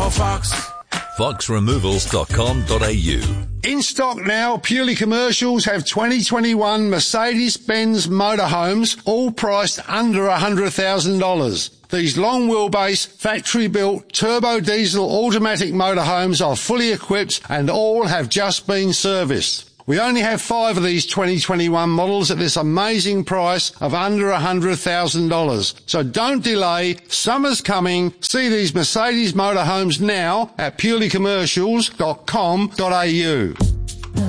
call Fox. foxremovals.com.au. In stock now, Purely Commercials have 2021 Mercedes-Benz motorhomes, all priced under $100,000. These long wheelbase, factory-built, turbo diesel automatic motorhomes are fully equipped and all have just been serviced. We only have 5 of these 2021 models at this amazing price of under $100,000. So don't delay. Summer's coming. See these Mercedes motorhomes now at purelycommercials.com.au.